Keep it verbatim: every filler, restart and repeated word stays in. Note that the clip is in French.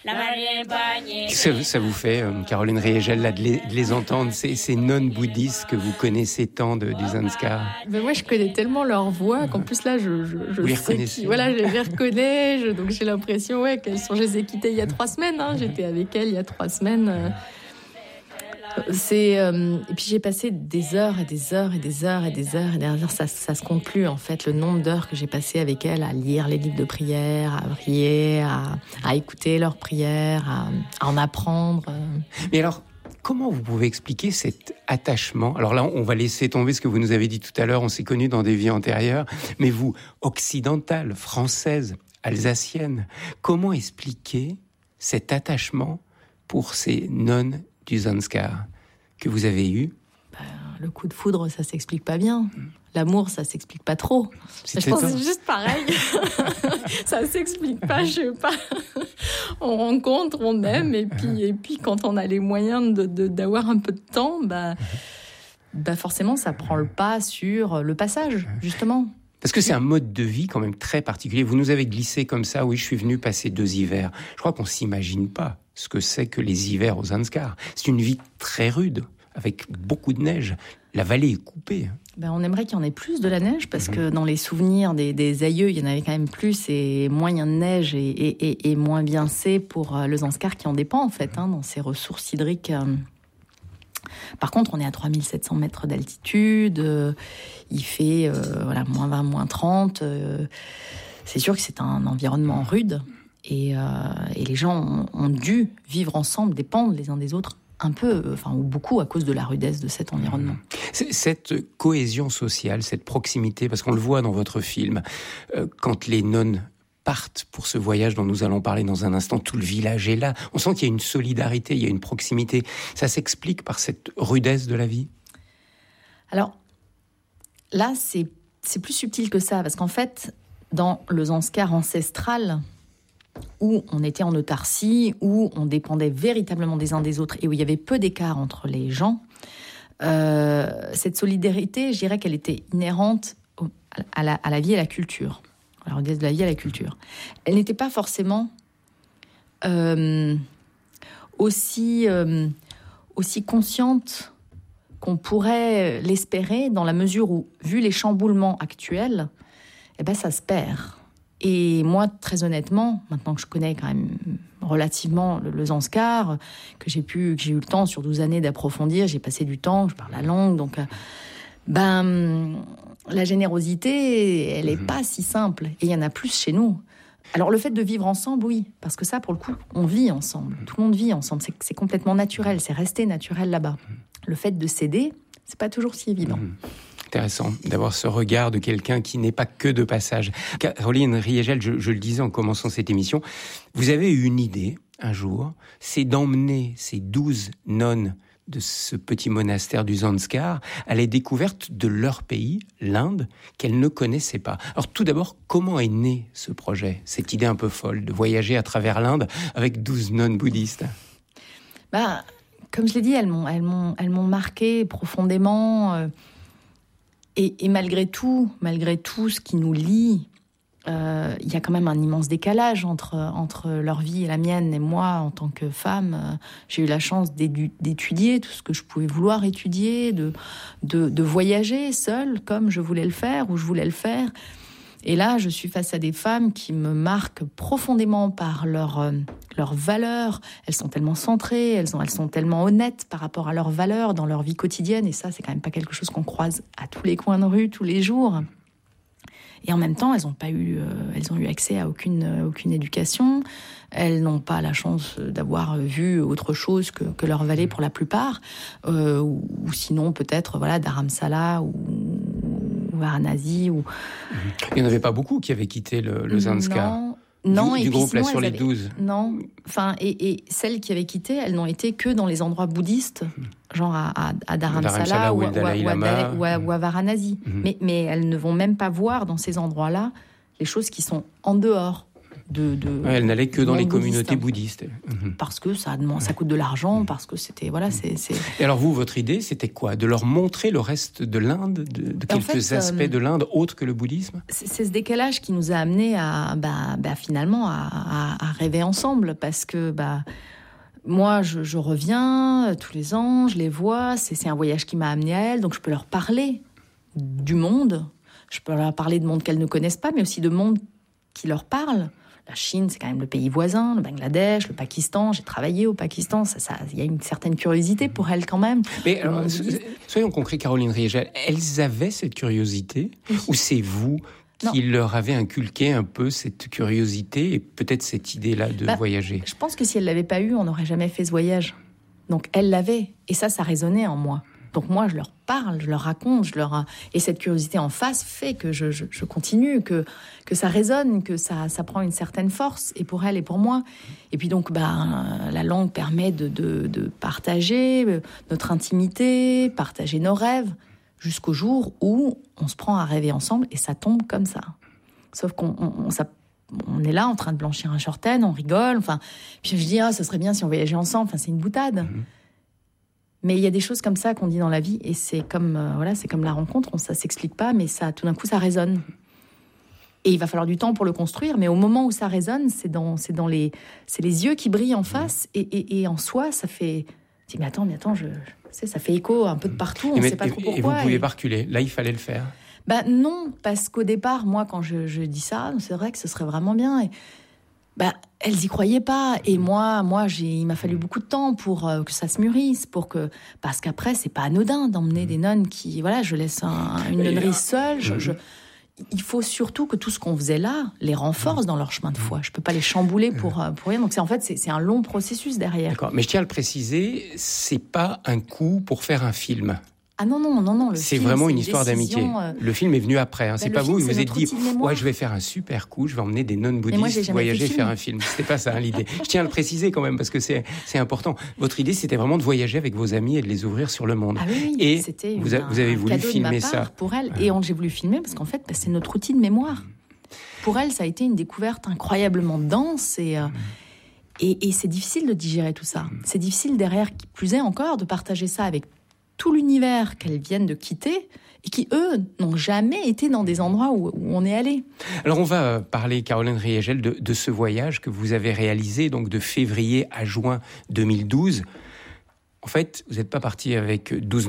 Qu'est-ce que ça vous fait, euh, Caroline Riegel, là, de les, de les entendre, ces, ces nonnes bouddhistes que vous connaissez tant de, du Zanskar? Ben moi, je connais tellement leur voix qu'en plus, là, je, je, je vous les sais reconnaissez? Qui, voilà, je les reconnais. Je, donc, j'ai l'impression ouais, qu'elles sont... Je les ai quittées il y a trois semaines. Hein, j'étais avec elles il y a trois semaines. Euh, c'est, euh, et puis, j'ai passé des heures et des heures et des heures et des heures et des heures. Ça, ça se compte plus, en fait, le nombre d'heures que j'ai passé avec elles à lire les livres de prière, à prier, à, à écouter leurs prières, à, à en apprendre. Mais alors, comment vous pouvez expliquer cet attachement? Alors là, on va laisser tomber ce que vous nous avez dit tout à l'heure. On s'est connus dans des vies antérieures. Mais vous, occidentale, française, alsacienne, comment expliquer cet attachement pour ces nonnes du Zanskar que vous avez eu? Ben, le coup de foudre, ça s'explique pas bien. L'amour, ça s'explique pas trop. Je pense que c'est juste pareil. Ça s'explique pas, je sais pas. On rencontre, on aime, et puis, et puis quand on a les moyens de, de, d'avoir un peu de temps, bah, bah forcément, ça prend le pas sur le passage, justement. Parce que c'est un mode de vie quand même très particulier. Vous nous avez glissé comme ça, oui, je suis venu passer deux hivers. Je crois qu'on s'imagine pas ce que c'est que les hivers aux Zanskar. C'est une vie très rude, avec beaucoup de neige. La vallée est coupée. Ben, on aimerait qu'il y en ait plus de la neige, parce mmh. que dans les souvenirs des, des aïeux, il y en avait quand même plus, et moins il y a de neige, et, et, et, et moins bien c'est pour le Zanskar qui en dépend, en fait, hein, dans ses ressources hydriques. Par contre, on est à trois mille sept cents mètres d'altitude, euh, il fait euh, voilà, moins vingt, moins trente. Euh, c'est sûr que c'est un environnement rude, et, euh, et les gens ont, ont dû vivre ensemble, dépendre les uns des autres, un peu, enfin, ou beaucoup à cause de la rudesse de cet environnement. Cette cohésion sociale, cette proximité, parce qu'on le voit dans votre film, euh, quand les nonnes partent pour ce voyage dont nous allons parler dans un instant, tout le village est là. On sent qu'il y a une solidarité, il y a une proximité. Ça s'explique par cette rudesse de la vie? Alors, là, c'est, c'est plus subtil que ça, parce qu'en fait, dans le Zanskar ancestral, où on était en autarcie, où on dépendait véritablement des uns des autres, et où il y avait peu d'écart entre les gens, euh, cette solidarité, je dirais qu'elle était inhérente au, à, la, à la vie et à la culture. La rudesse de la vie à la culture. Elle n'était pas forcément euh, aussi, euh, aussi consciente qu'on pourrait l'espérer, dans la mesure où, vu les chamboulements actuels, eh ben, ça se perd. Et moi, très honnêtement, maintenant que je connais quand même relativement le, le Zanskar, que j'ai, pu, que j'ai eu le temps sur douze années d'approfondir, j'ai passé du temps, je parle la langue, donc... Euh, ben... la générosité, elle n'est pas si simple. Et il y en a plus chez nous. Alors, le fait de vivre ensemble, oui. Parce que ça, pour le coup, on vit ensemble. Tout le monde vit ensemble. C'est, c'est complètement naturel. C'est resté naturel là-bas. Le fait de céder, c'est pas toujours si évident. Mmh. Intéressant d'avoir ce regard de quelqu'un qui n'est pas que de passage. Caroline Riegel, je, je le disais en commençant cette émission, vous avez eu une idée, un jour, c'est d'emmener ces douze nonnes de ce petit monastère du Zanskar à la découverte de leur pays, l'Inde, qu'elles ne connaissaient pas. Alors tout d'abord, comment est né ce projet, cette idée un peu folle de voyager à travers l'Inde avec douze nonnes bouddhistes? Bah, comme je l'ai dit, elles m'ont, elles m'ont, elles m'ont marqué profondément. Euh, et, et malgré tout, malgré tout ce qui nous lie, il euh, y a quand même un immense décalage entre, entre leur vie et la mienne. Et moi, en tant que femme, euh, j'ai eu la chance d'édu- d'étudier tout ce que je pouvais vouloir étudier, de, de, de voyager seule comme je voulais le faire, ou je voulais le faire. Et là, je suis face à des femmes qui me marquent profondément par leur, euh, leurs valeurs. Elles sont tellement centrées, elles, ont, elles sont tellement honnêtes par rapport à leurs valeurs dans leur vie quotidienne. Et ça, c'est quand même pas quelque chose qu'on croise à tous les coins de rue, tous les jours. Et en même temps, elles n'ont pas eu, euh, elles ont eu accès à aucune, euh, aucune éducation. Elles n'ont pas la chance d'avoir vu autre chose que, que leur vallée pour la plupart, euh, ou, ou sinon peut-être voilà Dharamsala ou, ou Varanasi. Ou... Il n'y en avait pas beaucoup qui avaient quitté le, le Zanskar. Non. Non, du, et du puis groupe là sinon, sur les avaient... douze. Non, enfin, et, et celles qui avaient quitté, elles n'ont été que dans les endroits bouddhistes, genre à, à, à Dharamsala ou, ou, ou, à, ou, à, ou à Varanasi. Mm-hmm. Mais, mais elles ne vont même pas voir dans ces endroits-là les choses qui sont en dehors de, de ouais, elle n'allait que dans les communautés bouddhistes. bouddhistes. Parce que ça, demande, ça coûte de l'argent, parce que c'était... Voilà, c'est, c'est... Et alors vous, votre idée, c'était quoi ? De leur montrer le reste de l'Inde, de, de quelques en fait, aspects euh, de l'Inde autres que le bouddhisme ? c'est, c'est ce décalage qui nous a amenés à, bah, bah, finalement, à, à, à rêver ensemble, parce que... Bah, moi, je, je reviens tous les ans, je les vois, c'est, c'est un voyage qui m'a amenée à elles, donc je peux leur parler du monde, je peux leur parler de monde qu'elles ne connaissent pas, mais aussi de monde qui leur parle. La Chine, c'est quand même le pays voisin, le Bangladesh, le Pakistan, j'ai travaillé au Pakistan, ça, ça, il y a une certaine curiosité pour elles quand même. Mais alors, soyons concrets, Caroline Riegel, elles avaient cette curiosité, oui. Ou c'est vous qui non. leur avait inculqué un peu cette curiosité et peut-être cette idée-là de bah, voyager ? Je pense que si elle ne l'avait pas eu, on n'aurait jamais fait ce voyage. Donc elle l'avait, et ça, ça résonnait en moi. Donc moi, je leur parle, je leur raconte, je leur... et cette curiosité en face fait que je, je, je continue, que, que ça résonne, que ça, ça prend une certaine force, et pour elle et pour moi. Et puis donc, bah, la langue permet de, de, de partager notre intimité, partager nos rêves, jusqu'au jour où on se prend à rêver ensemble et ça tombe comme ça. Sauf qu'on on, on, ça, on est là en train de blanchir un shorten, on rigole, enfin, puis je dis ah, ça serait bien si on voyageait ensemble, enfin, c'est une boutade. Mmh. Mais il y a des choses comme ça qu'on dit dans la vie et c'est comme euh, voilà, c'est comme la rencontre, on, ça s'explique pas, mais ça, tout d'un coup, ça résonne. Et il va falloir du temps pour le construire, mais au moment où ça résonne, c'est dans, c'est dans les, c'est les yeux qui brillent en face et, et, et en soi, ça fait. Je dis mais attends, mais attends, je. C'est, ça fait écho un peu de partout, on ne sait pas trop pourquoi. Et vous ne pouviez et... pas reculer, là il fallait le faire. Bah non, parce qu'au départ, moi quand je, je dis ça, c'est vrai que ce serait vraiment bien. Et, bah, elles y croyaient pas. Et moi, moi j'ai, il m'a fallu beaucoup de temps pour euh, que ça se mûrisse, pour que, parce qu'après, c'est pas anodin d'emmener des nonnes qui... Voilà, je laisse un, une nonnerie seule, je... je il faut surtout que tout ce qu'on faisait là les renforce dans leur chemin de foi. Je peux pas les chambouler pour, pour rien. Donc c'est, en fait, c'est, c'est un long processus derrière. D'accord. Mais je tiens à le préciser, c'est pas un coup pour faire un film. Ah non, non, non, non. Le c'est film, vraiment c'est une une histoire décision, d'amitié. Euh... Le film est venu après. Hein. Bah, c'est pas film, vous, vous c'est êtes dit, ouais, je vais faire un super coup, je vais emmener des nonnes bouddhistes moi, j'ai voyager, faire un film. C'était pas ça hein, l'idée. Je tiens à le préciser quand même parce que c'est, c'est important. Votre idée, c'était vraiment de voyager avec vos amis et de les ouvrir sur le monde. Ah oui, et c'était vous, a, un, vous avez voulu filmer de ma ça part pour elle. Et on, j'ai voulu filmer parce qu'en fait, bah, c'est notre outil de mémoire. Pour elle, ça a été une découverte incroyablement dense et, euh, et, et c'est difficile de digérer tout ça. C'est difficile derrière, qui plus est encore, de partager ça avec tout l'univers qu'elles viennent de quitter et qui, eux, n'ont jamais été dans des endroits où, où on est allé. Alors, on va parler, Caroline Riegel, de, de ce voyage que vous avez réalisé, donc de février à juin deux mille douze. En fait, vous n'êtes pas parti avec douze